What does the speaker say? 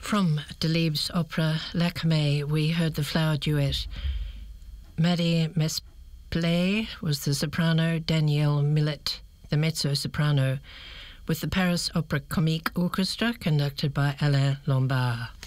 From Delibes' opera Lacme, we heard the flower duet. Maddie Mesplay was the soprano, Danielle Millet the mezzo-soprano, with the Paris Opera Comique Orchestra conducted by Alain Lombard.